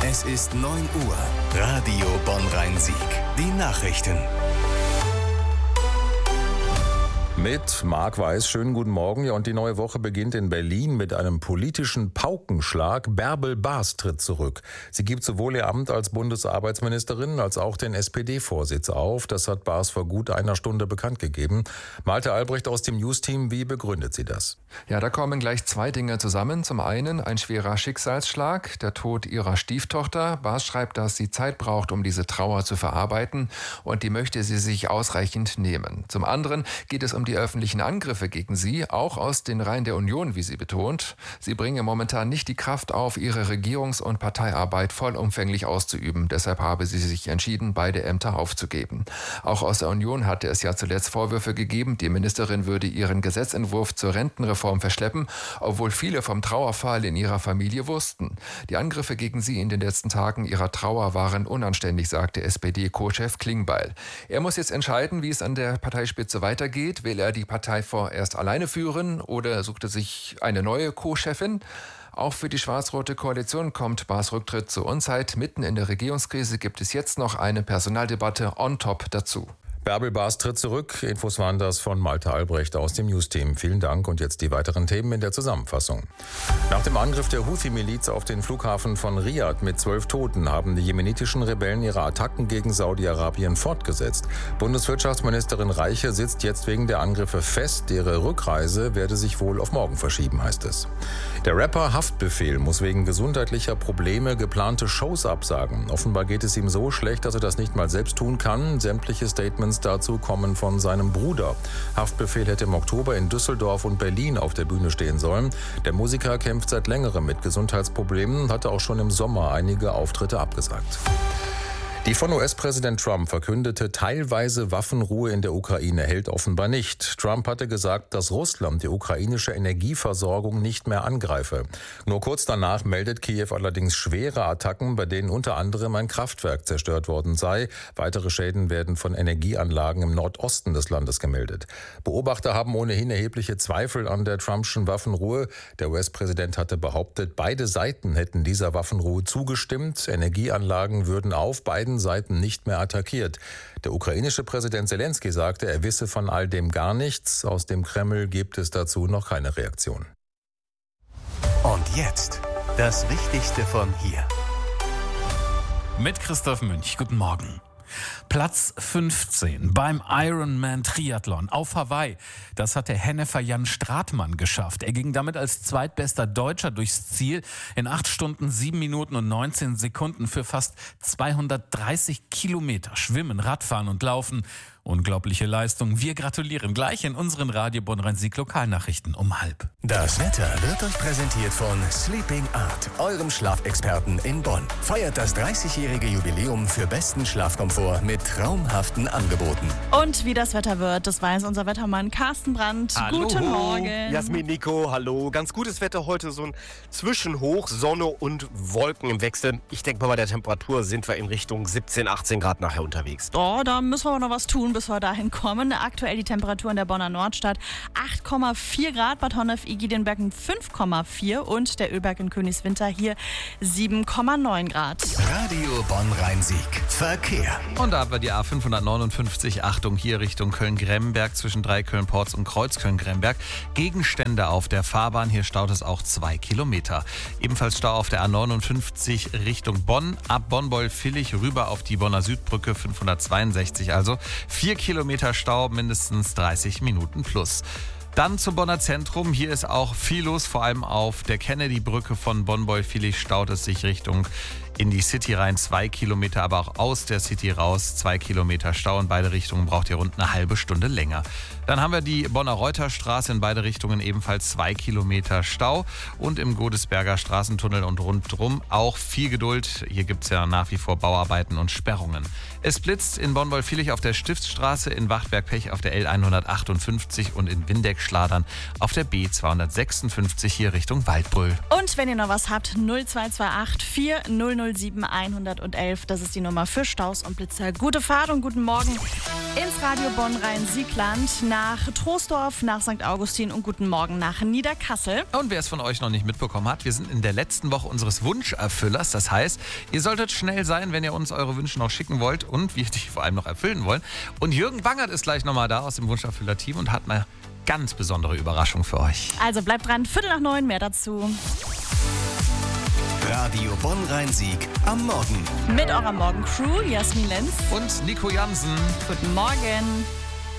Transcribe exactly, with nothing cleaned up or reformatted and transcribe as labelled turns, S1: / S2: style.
S1: Es ist neun Uhr. Radio Bonn-Rhein-Sieg. Die Nachrichten.
S2: Mit Marc Weiß, schönen guten Morgen. Ja, und die neue Woche beginnt in Berlin mit einem politischen Paukenschlag. Bärbel Baas tritt zurück. Sie gibt sowohl ihr Amt als Bundesarbeitsministerin als auch den S P D-Vorsitz auf. Das hat Baas vor gut einer Stunde bekannt gegeben. Malte Albrecht aus dem News-Team, wie begründet sie das?
S3: Ja, da kommen gleich zwei Dinge zusammen. Zum einen ein schwerer Schicksalsschlag, der Tod ihrer Stieftochter. Baas schreibt, dass sie Zeit braucht, um diese Trauer zu verarbeiten, und die möchte sie sich ausreichend nehmen. Zum anderen geht es um die öffentlichen Angriffe gegen sie, auch aus den Reihen der Union, wie sie betont. Sie bringe momentan nicht die Kraft auf, ihre Regierungs- und Parteiarbeit vollumfänglich auszuüben. Deshalb habe sie sich entschieden, beide Ämter aufzugeben. Auch aus der Union hatte es ja zuletzt Vorwürfe gegeben, die Ministerin würde ihren Gesetzentwurf zur Rentenreform verschleppen, obwohl viele vom Trauerfall in ihrer Familie wussten. Die Angriffe gegen sie in den letzten Tagen ihrer Trauer waren unanständig, sagte S P D-Co-Chef Klingbeil. Er muss jetzt entscheiden, wie es an der Parteispitze weitergeht. Will er die Partei vorerst alleine führen oder sucht er sich eine neue Co-Chefin? Auch für die schwarz-rote Koalition kommt Baas Rücktritt zur Unzeit. Mitten in der Regierungskrise gibt es jetzt noch eine Personaldebatte on top dazu.
S2: Bärbel Baas tritt zurück. Infos waren das von Malte Albrecht aus dem News-Team. Vielen Dank und jetzt die weiteren Themen in der Zusammenfassung. Nach dem Angriff der Houthi-Miliz auf den Flughafen von Riad mit zwölf Toten haben die jemenitischen Rebellen ihre Attacken gegen Saudi-Arabien fortgesetzt. Bundeswirtschaftsministerin Reiche sitzt jetzt wegen der Angriffe fest. Ihre Rückreise werde sich wohl auf morgen verschieben, heißt es. Der Rapper Haftbefehl muss wegen gesundheitlicher Probleme geplante Shows absagen. Offenbar geht es ihm so schlecht, dass er das nicht mal selbst tun kann. Sämtliche Statements dazu kommen von seinem Bruder. Haftbefehl hätte im Oktober in Düsseldorf und Berlin auf der Bühne stehen sollen. Der Musiker kämpft seit längerem mit Gesundheitsproblemen, hatte auch schon im Sommer einige Auftritte abgesagt. Die von U S-Präsident Trump verkündete teilweise Waffenruhe in der Ukraine hält offenbar nicht. Trump hatte gesagt, dass Russland die ukrainische Energieversorgung nicht mehr angreife. Nur kurz danach meldet Kiew allerdings schwere Attacken, bei denen unter anderem ein Kraftwerk zerstört worden sei. Weitere Schäden werden von Energieanlagen im Nordosten des Landes gemeldet. Beobachter haben ohnehin erhebliche Zweifel an der Trumpschen Waffenruhe. Der U S-Präsident hatte behauptet, beide Seiten hätten dieser Waffenruhe zugestimmt. Energieanlagen würden auf beiden Seiten nicht mehr attackiert. Der ukrainische Präsident Selenskyj sagte, er wisse von all dem gar nichts. Aus dem Kreml gibt es dazu noch keine Reaktion.
S1: Und jetzt das Wichtigste von hier.
S4: Mit Christoph Münch. Guten Morgen. Platz fünfzehn beim Ironman Triathlon auf Hawaii. Das hat der Hennefer Jan Stratmann geschafft. Er ging damit als zweitbester Deutscher durchs Ziel in acht Stunden, sieben Minuten und neunzehn Sekunden für fast zweihundertdreißig Kilometer. Schwimmen, Radfahren und Laufen. Unglaubliche Leistung. Wir gratulieren gleich in unseren Radio Bonn-Rhein-Sieg Lokalnachrichten um halb.
S1: Das Wetter wird euch präsentiert von Sleeping Art, eurem Schlafexperten in Bonn. Feiert das dreißigjährige Jubiläum für besten Schlafkomfort mit traumhaften Angeboten.
S5: Und wie das Wetter wird, das weiß unser Wettermann Carsten Brandt.
S6: Hallo.
S5: Guten Morgen.
S6: Jasmin, Nico, hallo. Ganz gutes Wetter heute, so ein Zwischenhoch, Sonne und Wolken im Wechsel. Ich denke mal, bei der Temperatur sind wir in Richtung siebzehn, achtzehn Grad nachher unterwegs.
S5: Oh, da müssen wir aber noch was tun, bis wir dahin kommen. Aktuell die Temperatur in der Bonner Nordstadt acht Komma vier Grad, Bad Honnef-Igidinbergen fünf Komma vier und der Ölberg in Königswinter hier sieben Komma neun Grad.
S1: Radio Bonn-Rhein-Sieg. Verkehr.
S7: Und da haben wir die A fünfhundertneunundfünfzig. Achtung, hier Richtung Köln-Gremberg zwischen Dreiköln-Porz und Kreuzköln-Gremberg. Gegenstände auf der Fahrbahn. Hier staut es auch zwei Kilometer. Ebenfalls Stau auf der A neunundfünfzig Richtung Bonn. Ab Bonn-Beul-Villig rüber auf die Bonner Südbrücke fünfhundertzweiundsechzig. Also vier Kilometer Stau, mindestens dreißig Minuten plus. Dann zum Bonner Zentrum. Hier ist auch viel los, vor allem auf der Kennedy-Brücke von Bonn-Beul-Villig staut es sich Richtung in die City rein. Zwei Kilometer, aber auch aus der City raus. Zwei Kilometer Stau in beide Richtungen, braucht ihr rund eine halbe Stunde länger. Dann haben wir die Bonner Reuterstraße in beide Richtungen, ebenfalls zwei Kilometer Stau. Und im Godesberger Straßentunnel und rundherum auch viel Geduld. Hier gibt es ja nach wie vor Bauarbeiten und Sperrungen. Es blitzt in Bonn-Beul-Villig auf der Stiftsstraße, in Wachtberg-Pech auf der L hundertachtundfünfzig und in Windeck-Schladern auf der B zweihundertsechsundfünfzig hier Richtung Waldbröl.
S5: Und wenn ihr noch was habt, null zwei zwei acht vier null null null sieben eins eins eins. Das ist die Nummer für Staus und Blitzer. Gute Fahrt und guten Morgen ins Radio Bonn-Rhein-Siegland, nach Troisdorf, nach Sankt Augustin und guten Morgen nach Niederkassel.
S7: Und wer es von euch noch nicht mitbekommen hat, wir sind in der letzten Woche unseres Wunscherfüllers. Das heißt, ihr solltet schnell sein, wenn ihr uns eure Wünsche noch schicken wollt und wir die vor allem noch erfüllen wollen. Und Jürgen Bangert ist gleich nochmal da aus dem Wunscherfüller-Team und hat eine ganz besondere Überraschung für euch.
S5: Also bleibt dran, Viertel nach neun, mehr dazu.
S1: Radio Bonn-Rhein-Sieg am Morgen.
S5: Mit eurer Morgencrew, Jasmin Lenz
S7: Und Nico Jansen.
S5: Guten Morgen.